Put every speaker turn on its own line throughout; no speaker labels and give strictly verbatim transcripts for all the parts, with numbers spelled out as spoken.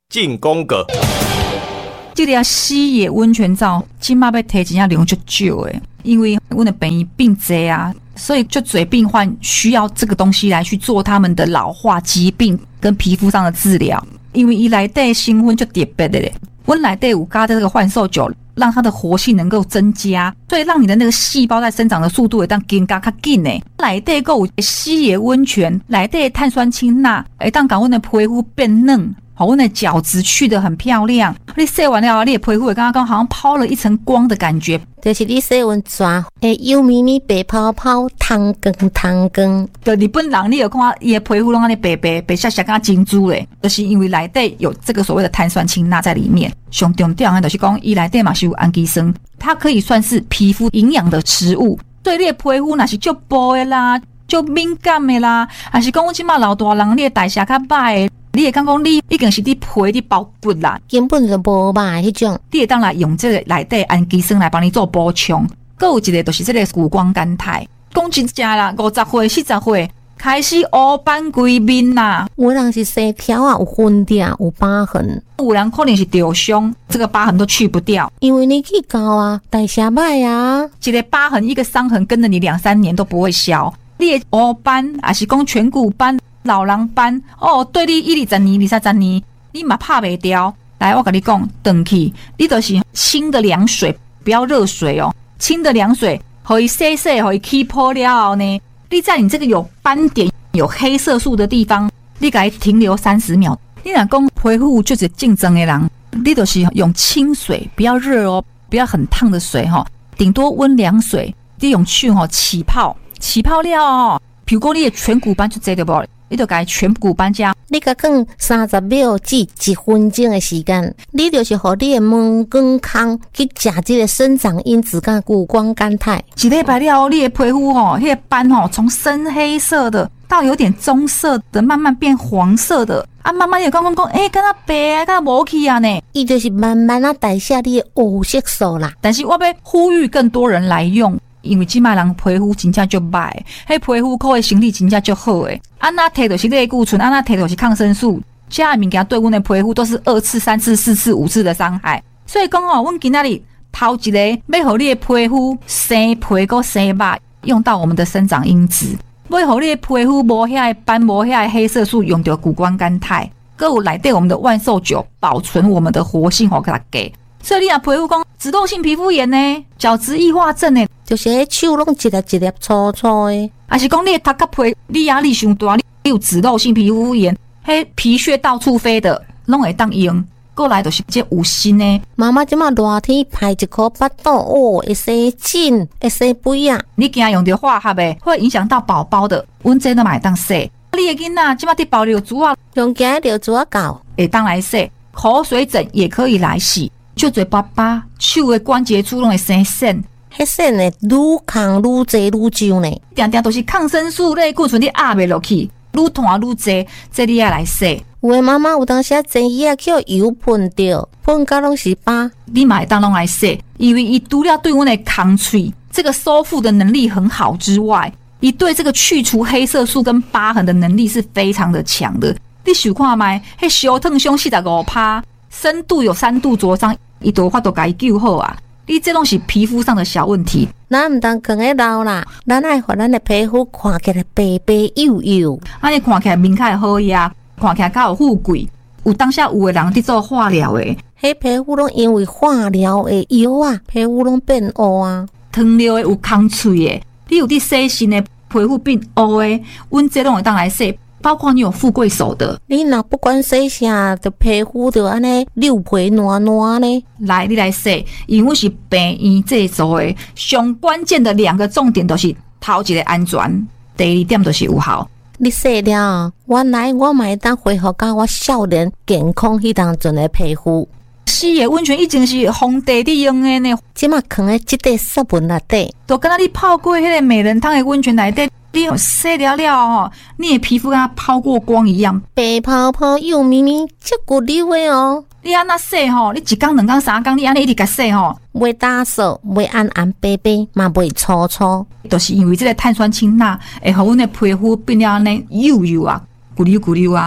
进攻个。
这个西野温泉皂现在要提真正量就少的，因为我们的病病多啊，所以就嘴病患需要这个东西来去做他们的老化疾病跟皮肤上的治疗。因为它里面成分就特别的嘞，我们里面有加的这个幻兽酒，让它的活性能够增加，所以让你的那个细胞在生长的速度会当更加较紧诶。里面还有西野温泉，里面的碳酸氢钠会当让我们的皮肤变嫩。好，我的角质去得很漂亮。你洗完了，你的皮肤会刚刚好像抛了一层光的感觉。
就是你洗完抓，诶，油咪咪白泡泡，汤羹汤羹。
就日本人，你有看伊的皮肤拢安尼白白白闪闪，像珍珠嘞，就是因为内底有这个所谓的碳酸氢钠在里面。上重点的就是讲，伊内底嘛是有氨基酸，它可以算是皮肤营养的食物。对你的皮肤那是就薄的啦，就敏感的啦，还是讲我即马老大人，你的代谢较歹的。你会感觉你已经是你皮你包骨啦，
根本就无吧迄种。
你会当来用这个内底氨基酸来帮你做补充。还有一个就是这个谷胱甘肽，讲真正啦，五十岁、四十岁开始乌斑规面啦。
有人是细条啊，有昏掉，有疤痕。
有人可能是掉伤，这个疤痕都去不掉，
因为你去高啊，代谢歹啊。
一个疤痕、一个伤痕跟着你两三年都不会消。你的乌斑还是讲颧骨斑？老人斑哦，对你一二十年、二三十年，你嘛拍袂掉。来，我跟你讲，回去你就是清的凉水，不要热水哦。清的凉水，可以洗洗，可以起泡了呢。你在你这个有斑点、有黑色素的地方，你给它停留三十秒。你若讲皮肤就是竞争的人，你就是用清水，不要热哦，不要很烫的水哈、哦，顶多温凉水。你用去哈起泡，起泡了哦。譬如说你的颧骨斑就这个不？你就改颧骨斑加，
你甲讲三十秒至一分钟的时间，你就是和你的毛根康去食这个生长因子跟谷胱甘肽。
一礼拜了，你的皮肤吼，那个斑吼，从深黑色的到有点棕色的，慢慢变黄色的，啊，慢慢也讲讲讲，诶、欸，跟它白啊，跟它无去啊呢，
伊就是慢慢啊代谢你的黑色素啦。
但是我要呼吁更多人来用。因为现在人皮肤真正就歹，迄皮肤科的生理真正就好诶。安那摕就是类固醇，安那摕就是抗生素，这样的物件对阮的皮肤都是二次、三次、四次、五次的伤害。所以讲哦，阮今仔日头一个要互你的皮肤生皮搁生肉，用到我们的生长因子；要互你的皮肤无遐斑、无遐黑色素，用到谷胱甘肽，搁有内底我们的万寿酒，保存我们的活性，互给它给。所以你若皮肤讲脂漏性皮肤炎呢，角质异化症呢，
就是迄手拢一粒一粒粗粗的，
还是讲你的头壳皮你压力伤大，你有脂漏性皮肤炎，迄皮屑到处飞的，拢会当用。过来就是这有心的。
妈妈即马热天排一颗巴肚，哦，会生疹，会生肥啊。
你惊用到化学的，会影响到宝宝的，阮这都嘛会当洗。你的囡仔即马伫包尿珠啊，
用惊尿珠啊搞，
会当来洗。口水疹也可以来洗。就嘴巴巴手的关节处拢会生癣，
迄癣呢愈抗愈济愈痒呢，
定定都是抗生素类固醇你压袂落去，愈弹愈济，这你要来洗。
有的妈妈有当时啊前椅啊叫油喷着，喷到拢是疤，
你嘛会当拢来洗，因为伊除了对阮的空喙这个收复的能力很好之外，伊对这个去除黑色素跟疤痕的能力是非常的强的。你想看卖，迄烧烫伤四十五趴，深度有三度灼伤。伊都法都甲伊救好啊！你这拢是皮肤上的小问题，
咱唔当讲个老啦，咱爱互咱的皮肤看起来白白幼幼，
安尼看起来面较好呀，看起来较有富贵。有当下有的人伫做化疗的，
迄皮肤拢因为化疗的药啊，皮肤拢变黑啊。
糖尿的有空喙的，你有伫洗身的皮肤变黑的，阮这拢会当来洗。包括你有富贵手的，
你若不管洗啥，就皮肤就安尼溜皮烂烂呢。
来，你来洗，因为是病院制作的，上关键的两个重点都是头一个安全，第二点就是有效。
你洗了，原来我嘛会当恢复到我少年健康迄当阵的皮肤。
是的，温泉已经是皇帝伫用的呢，
即马放在即块湿文内底，
都敢若你泡过迄个美人汤的温泉内底。你用洗了了哦，你的皮肤跟它抛过光一样，
白泡泡又咪咪，足骨溜的哦。
你安那洗吼，你一天两天三天，你安尼一直甲洗吼，
袂打扫，袂暗暗白白，嘛袂粗粗，
就是因为这个碳酸氢钠会互阮的皮肤变了安尼幼幼啊，骨溜骨溜啊。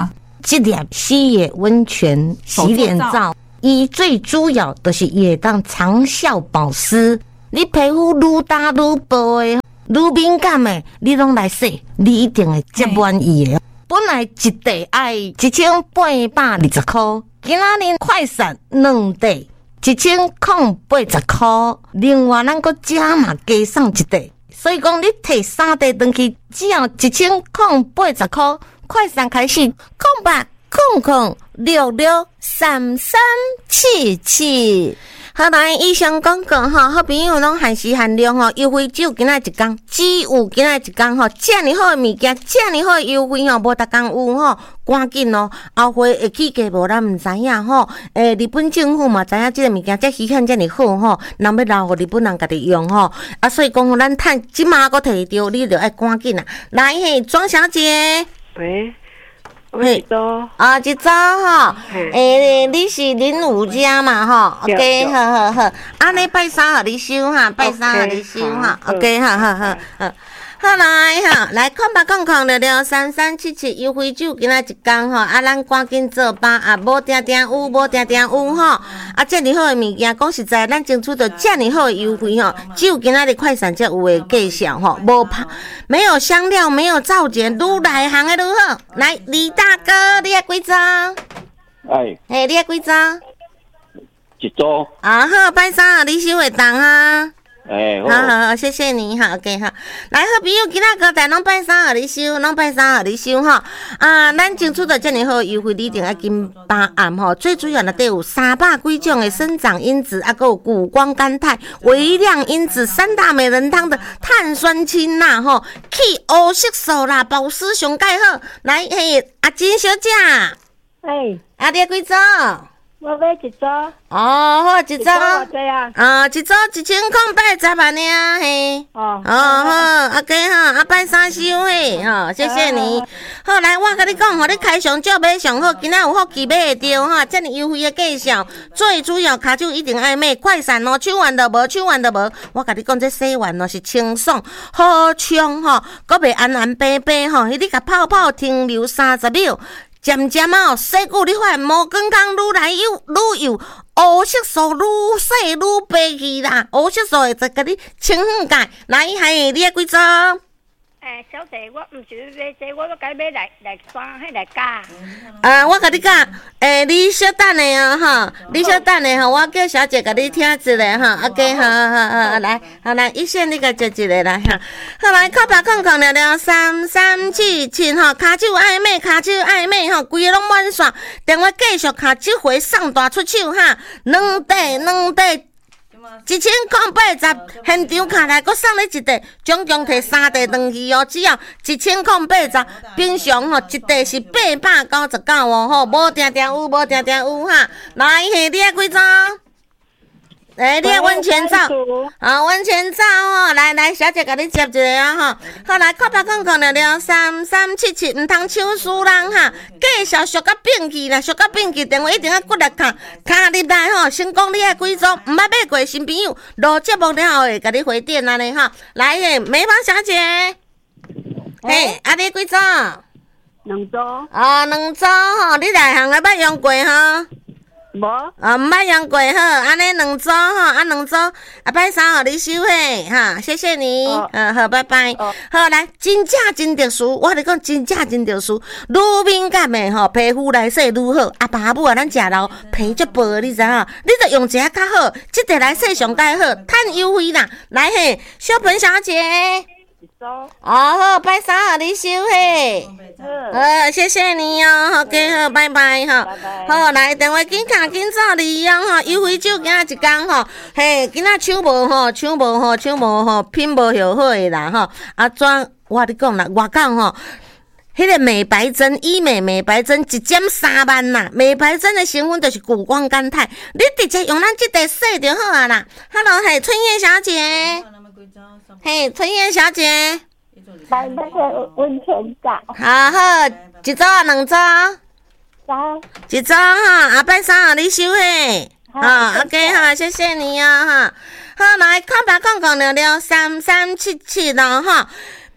这粒洗液温泉洗脸皂，伊最主要就是伊会当长效保湿，你皮肤愈大愈薄的、愈敏感的，你拢来洗，你一定会接满意的。本来一袋爱一千八百二十块，今仔日快闪两袋一千零八十块，另外咱搁加嘛加送一袋，所以讲你摕三袋回去，只要一千零八十块。快闪开始，空八空空六六三三七七。好来，以上广告吼，好朋友拢限时限量吼，优惠只有今仔一天，只有今仔一天吼，遮尔好的物件，遮尔好的优惠吼，无逐天有吼，赶紧哦，后会会起价无咱毋知影吼。诶，日本政府嘛知影即个物件，遮稀罕遮尔好吼，人要留互日本人家己用吼，啊，所以讲吼，咱趁即马个摕着，你着爱赶紧啊。来嘿，庄小姐。
喂，喂，一周
啊，一周吼，诶，你是林武家嘛吼 ？OK， 好好好，安尼拜三互你收哈，拜三互你收哈 ，OK， 好好好好。好来哈，来空八空空六六三三七七优惠酒，今仔一天吼，啊，咱赶紧做吧，啊，无定定有，无定定有吼，啊，遮尔好的物件，讲实在，咱争取到遮尔好的优惠吼，只有今仔日快闪才有的介绍吼，无怕，没有香料，没有皂碱，愈来行的愈好。来，李大哥，你爱几张？
哎，
嘿，你爱几张？
一组。
啊好，拜三啊，你收会当哈。
哎，
好好好，谢谢你哈 ，OK 哈。来，好朋友，今仔高台拢拜三互你收，拢拜三互你收哈。啊，咱争取到遮尔好优惠，你一定要紧把按吼。最主要内底有三百几种的生长因子，啊，还有谷胱甘肽、微量因子、三大美人汤的碳酸氢钠吼，去黑色素啦，保湿上盖好。来，嘿，阿金小姐，
哎，
阿你几组？
我买一组。
哦，好，一组。
偌济啊？
啊，一组一千块八十万尔嘿。
哦。
哦好，OK 哈，啊拜三收嘿，吼，谢谢你。好，来，我甲你讲，互你开上少买上好，今仔有福气买会着哈，遮尔优惠的介绍，最主要骹手一定爱买快闪哦，手完都无，手完都无。我甲你讲，这洗完哦是清爽好冲吼，阁袂安安白白吼，你甲泡泡停留三十秒。渐渐哦，洗久你发现毛光光愈来愈愈有黑色素愈洗愈白去啦，黑色素会再甲你清爽解。来，嘿，你爱几组？
诶，小姐，我毋是要买这，我都该买来来山迄来加。
啊，我甲你讲，诶，你稍等下哦，吼，你稍等下吼，我叫小姐甲你听一下吼 ，OK， 好好好好，来，好来，一线你甲接一个来哈，好来，扣八空空六六三三七七吼，骹手爱买，骹手爱买吼，规个拢满线，电话继续卡，即回送大出手哈，两袋两袋。一千块八十，现场卡来，搁送你一袋，总共摕三袋回去哦。只要一千块八十，平常吼一袋是八百九十九哦，吼，无定定有，无定定有哈。来，嘿，你爱几张？诶、欸，你爱温泉皂？啊，温泉皂吼，来来，小姐甲你接一个啊吼。好来，扣八空空六六三三七七，毋通抢输人哈。介绍俗到变去啦，俗到变去，电话一定要骨力卡卡入来吼。先讲你爱几组，毋捌买过新朋友，录节目了后会甲你回电安尼哈。来诶，美芳小姐，嘿，啊你几组？
两组。
啊，两组吼，你内行个捌用过吼？
无
啊，毋捌用过好，安尼两组吼，啊两组，啊拜三互你收嘿，哈，谢谢你，嗯、哦，好，拜拜。哦、好，来，真正真特殊，我跟你讲，真正真特殊，愈敏感的吼，皮肤来洗愈好。啊，爸母啊，咱食老皮足薄，你知影？你着用一下较好，即个来洗上介好，趁优惠啦。来嘿，小本小姐。哦好，拜三互你收嘿，好，谢谢你哦 ，OK 好，拜拜哈，好来电话紧卡紧早利用吼，优惠酒今仔一工吼，嘿，今仔抢无吼，抢无吼，抢无吼，品无后好诶啦吼，啊怎我你讲啦，外港吼。迄个美白针，医美美白针一针三万啦！美白针的成分就是谷胱甘肽，你直接用咱这个洗就好啊啦。Hello， 嘿，春叶小姐，嘿，春叶小姐，
买那个温泉皂。
好好，一组啊，两组？
三。
一组哈，下摆三互你收嘿。好 ，OK 哈，谢谢你啊哈。好，来，空八空空六六三三七七咯哈。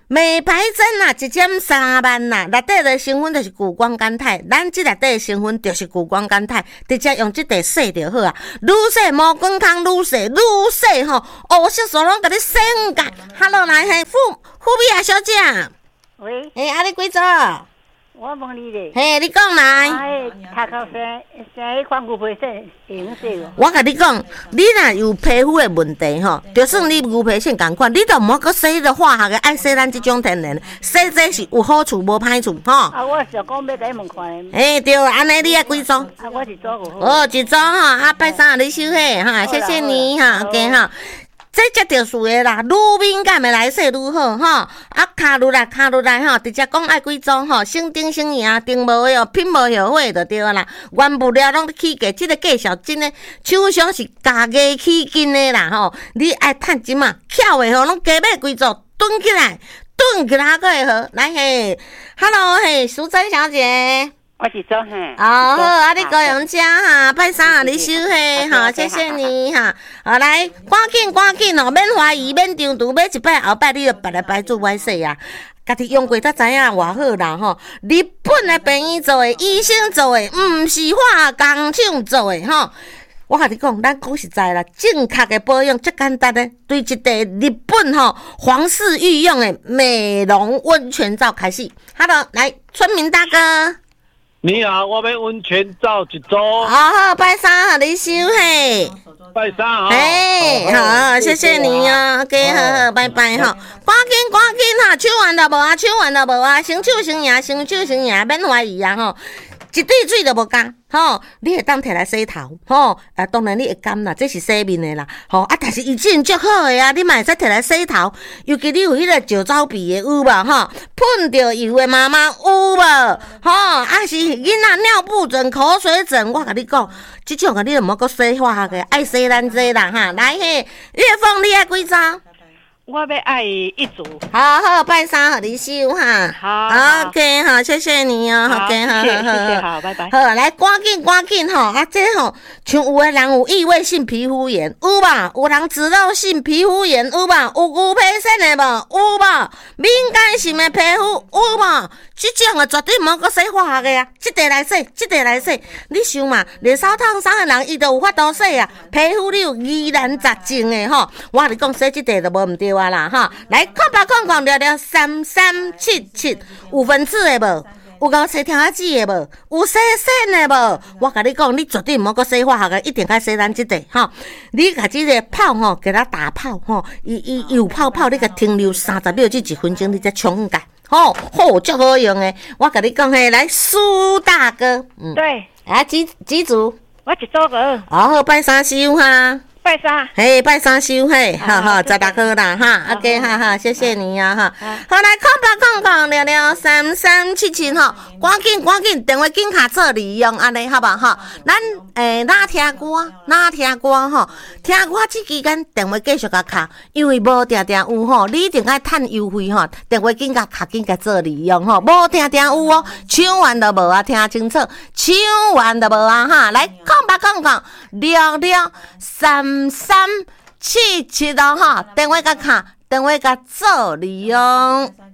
美白针啊，一针三万啦，内底的成分就是谷胱甘肽，咱即内底的成分就是谷胱甘肽，直接用即块洗就好啊。愈洗毛管康愈洗愈洗吼，黑色素拢甲你洗干。Hello， 来嘿，富富美啊小姐，
喂，
诶、欸，啊你几做？
我问你咧，
嘿，你讲来。
哎，头壳生生迄款牛皮癣会用洗无？
我甲你讲，你若有皮肤的问题吼，就算你牛皮癣共款，你都毋好搁洗迄个化学的，爱洗咱即种天然的，洗这是有好处无歹处吼。
啊，我是讲要甲你问看咧。
诶、欸，对，安尼你爱几组？
啊，我一组有好。
哦，一组吼，啊，拜三你收下哈，谢谢你哈 ，OK 哈。这才著是的啦，愈敏感的来洗愈好吼，啊，卡落来卡落来吼，直接讲爱几种吼，先顶先赢，顶无的哦，品无后悔就对啦。原物料拢起价，这个介绍真的厂商是加价起金的啦吼，你爱趁钱嘛，巧的吼，拢加买几组，蹲起来，蹲起来个会好。来嘿 ，Hello 嘿，淑珍小姐。
我是做哈。
哦，好，啊，你高阳家哈，拜三啊，你收下哈，谢谢你哈。好，来，赶紧赶紧哦，免怀疑，免张图，买一摆后摆你就别来摆做歹势啊。家己用过才知影偌好啦吼。日本的病院做的，医生做的，毋是化工厂做的吼。我甲你讲，咱讲实在啦，正确的保养最简单的，对一个日本吼皇室御用的美容温泉皂开始。Hello， 来，村民大哥。
你好，我们温泉皂一组。
好好，拜三好，你收嘿。
拜三好。
哎，好，谢谢你哦。OK， 好好，拜拜哈。赶紧赶紧哈，手完了无啊？手完了无啊？先手先赢，先手先赢，免怀疑啊吼。一滴水都无加，吼，你会当摕来洗头，吼，啊，当然你会干啦，这是洗面的啦，吼，啊，但是伊真足好的啊，你嘛会使摕来洗头，尤其你有迄个石皂鼻的有无，吼，喷着油的妈妈有无，吼，啊是囡仔尿布疹、口水疹，我甲你讲，即种啊你就毋好搁洗化学的，爱洗咱这啦哈，来嘿，月凤你爱几张？
我要爱一组。
好好，拜三互你收哈。
好
，OK 好，谢谢你哦。OK 好，
谢谢，谢谢，好，拜拜。
好，来赶紧赶紧吼，啊，这吼像有的人有异位性皮肤炎，有吧？有人脂漏性皮肤炎，有吧？有牛皮癣的无？有吧？敏感性的皮肤有吧？这种的绝对无搁洗化学的啊！这块来洗，这块来洗，你想嘛？连手烫伤的人伊都有法度洗啊，皮肤你有疑难杂症的吼，我跟你讲洗这块就无毋对啊啦哈！来，看吧看看聊聊三三七七有分子的无？有够洗条仔籽的无？有洗肾的无？我甲你讲，你绝对毋好搁洗化学的，一定该洗咱这块吼。你甲这个泡吼，给它打泡吼，伊伊有泡泡，你甲停留三十秒至一分钟，你再冲干。吼、哦，好，足好用诶！我甲你讲嘿，来苏大哥，
嗯，对，
啊几几组？
我一组个。
好好，拜三收哈。
拜三，
嘿，拜三收嘿，好好，十六号啦哈 ，OK 哈哈，谢谢你啊哈。好来，看吧看看，聊聊三三七七哈，赶紧赶紧，电话紧卡做利用安尼好不好哈？咱诶，哪听歌，哪听歌吼，听歌这期间电话继续甲卡，因为无定定有吼，你一定爱趁优惠吼，电话紧甲卡紧甲做利用吼，无定定有哦，抢完都无啊，听清楚，抢完都无啊哈，来看吧看看，聊聊三。三七七哦哈，电话甲卡，电话甲做利用。